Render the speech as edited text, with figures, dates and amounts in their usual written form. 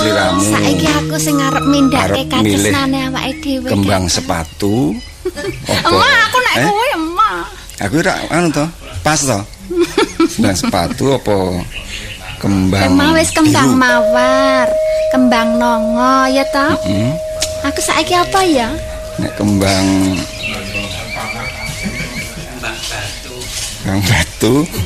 sliramu. Saiki aku sing arep mindhake katresnane awake dhewe. Kembang sepatu. Emah aku nek kowe emah. Aku ora anu to, pas to. Kembang sepatu apa kembang. Emah wis kembang mawar, kembang nongo ya to? Aku saiki apa ya? Nek kembang batu.